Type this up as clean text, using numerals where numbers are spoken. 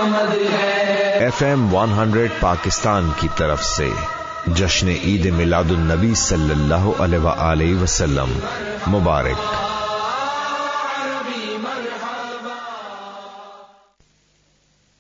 FM 100 Pakistan की तरफ से जश्न ईद मिलादुन नबी सल्लल्लाहु अलैहि वसल्लम मुबारक।